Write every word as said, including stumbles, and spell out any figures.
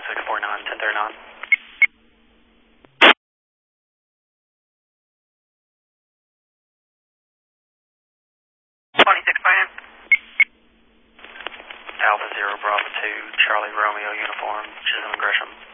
six four nine, ten thirty-nine. twenty-six Brand. Alpha Zero Bravo two, Charlie Romeo uniform, Chisholm and Gresham.